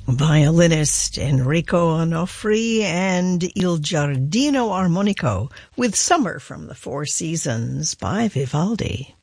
Violinist Enrico Onofri and Il Giardino Armonico with Summer from the Four Seasons by Vivaldi.